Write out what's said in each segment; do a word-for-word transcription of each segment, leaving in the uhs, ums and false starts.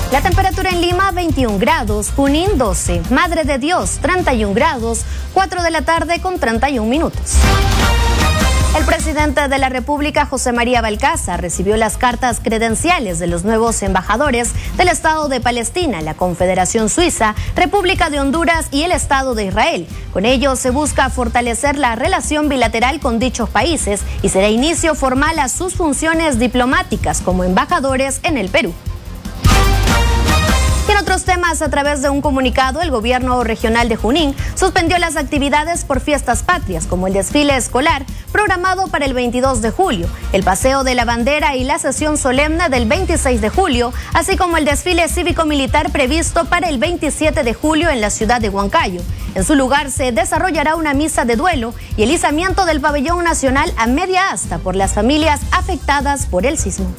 La temperatura en Lima, veintiún grados, Junín, doce, Madre de Dios, treinta y un grados, cuatro de la tarde con treinta y un minutos. El presidente de la República, José María Balcázar, recibió las cartas credenciales de los nuevos embajadores del Estado de Palestina, la Confederación Suiza, República de Honduras y el Estado de Israel. Con ello se busca fortalecer la relación bilateral con dichos países y será inicio formal a sus funciones diplomáticas como embajadores en el Perú. Y en otros temas, a través de un comunicado, el gobierno regional de Junín suspendió las actividades por fiestas patrias, como el desfile escolar programado para el veintidós de julio, el paseo de la bandera y la sesión solemne del veintiséis de julio, así como el desfile cívico-militar previsto para el veintisiete de julio en la ciudad de Huancayo. En su lugar se desarrollará una misa de duelo y el izamiento del pabellón nacional a media asta por las familias afectadas por el sismo.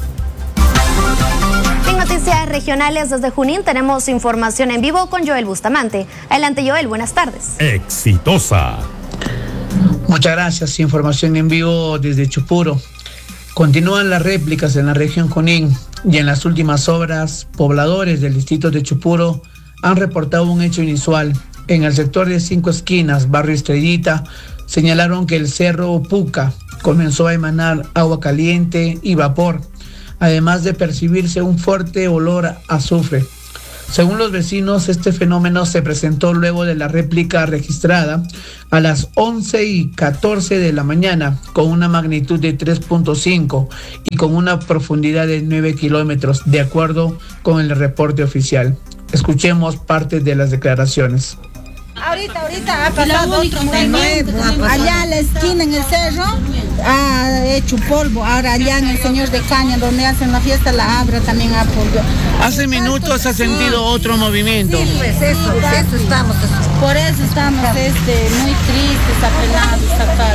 En noticias regionales desde Junín tenemos información en vivo con Joel Bustamante. Adelante, Joel, buenas tardes. Exitosa. Muchas gracias. Información en vivo desde Chupuro. Continúan las réplicas en la región Junín y en las últimas horas, pobladores del distrito de Chupuro han reportado un hecho inusual. En el sector de Cinco Esquinas, barrio Estrellita, señalaron que el cerro Puca comenzó a emanar agua caliente y vapor, además de percibirse un fuerte olor a azufre. Según los vecinos, este fenómeno se presentó luego de la réplica registrada a las once y catorce de la mañana con una magnitud de tres punto cinco y con una profundidad de nueve kilómetros, de acuerdo con el reporte oficial. Escuchemos parte de las declaraciones. Ahorita, ahorita ha pasado otro movimiento. Allá en la esquina, en el cerro, ha hecho polvo. Ahora allá en el Señor de Caña, donde hacen la fiesta, la Abra también ha polvo. Hace minutos ha sentido otro movimiento. Sí, pues eso, eso estamos. Por eso estamos este, muy tristes, apenados acá.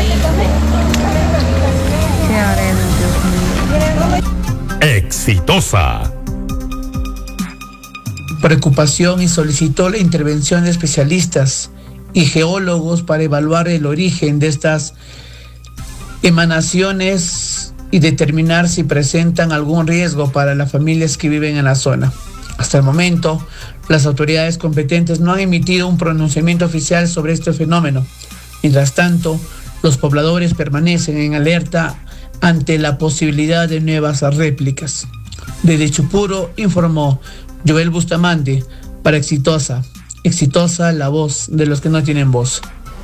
¿Qué haremos, Exitosa. Preocupación y solicitó la intervención de especialistas y geólogos para evaluar el origen de estas emanaciones y determinar si presentan algún riesgo para las familias que viven en la zona. Hasta el momento, las autoridades competentes no han emitido un pronunciamiento oficial sobre este fenómeno. Mientras tanto, los pobladores permanecen en alerta ante la posibilidad de nuevas réplicas. Desde Chupuro informó Joel Bustamante para Exitosa. Exitosa, la voz de los que no tienen voz.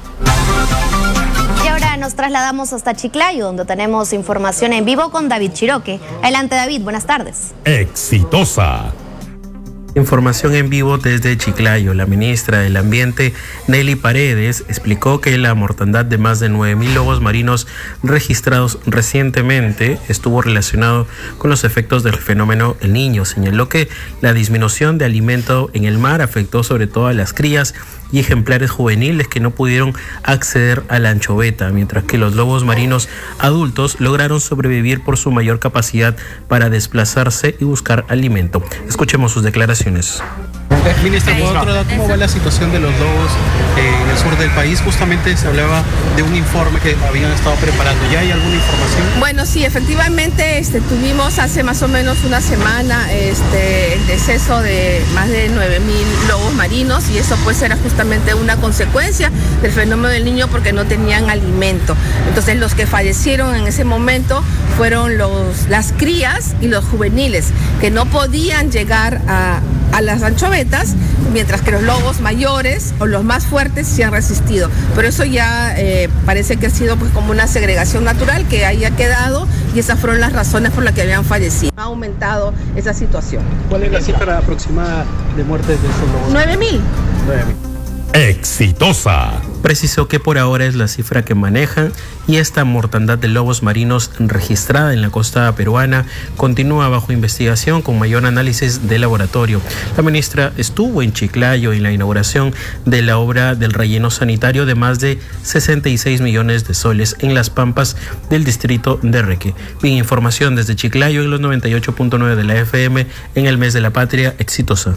Y ahora nos trasladamos hasta Chiclayo, donde tenemos información en vivo con David Chiroque. Adelante, David, buenas tardes. Exitosa. Información en vivo desde Chiclayo. La ministra del Ambiente, Nelly Paredes, explicó que la mortandad de más de nueve mil lobos marinos registrados recientemente estuvo relacionado con los efectos del fenómeno El Niño. Señaló que la disminución de alimento en el mar afectó sobre todo a las crías y ejemplares juveniles que no pudieron acceder a la anchoveta, mientras que los lobos marinos adultos lograron sobrevivir por su mayor capacidad para desplazarse y buscar alimento. Escuchemos sus declaraciones. Ministra, por otro lado, ¿cómo va la situación de los lobos eh, en el sur del país? Justamente se hablaba de un informe que habían estado preparando. ¿Ya hay alguna información? Bueno, sí, efectivamente este, tuvimos hace más o menos una semana este, el deceso de más de nueve mil lobos marinos, y eso pues era justamente una consecuencia del fenómeno del Niño porque no tenían alimento. Entonces los que fallecieron en ese momento fueron los, las crías y los juveniles, que no podían llegar a, a las anchovetas, mientras que los lobos mayores o los más fuertes se han resistido. Pero eso ya eh, parece que ha sido pues como una segregación natural que haya quedado, y esas fueron las razones por las que habían fallecido. Ha aumentado esa situación. ¿Cuál es la cifra aproximada de muertes de esos lobos? nueve mil. nueve mil. Exitosa. Precisó que por ahora es la cifra que manejan, y esta mortandad de lobos marinos registrada en la costa peruana continúa bajo investigación con mayor análisis de laboratorio. La ministra estuvo en Chiclayo en la inauguración de la obra del relleno sanitario de más de sesenta y seis millones de soles en las Pampas del distrito de Reque. Bien, información desde Chiclayo en los noventa y ocho punto nueve de la F M en el mes de la patria. Exitosa.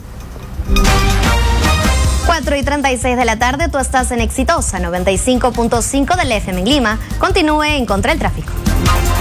cuatro y treinta y seis de la tarde, tú estás en Exitosa, noventa y cinco punto cinco de la F M en Lima. Continúe en Contra el Tráfico.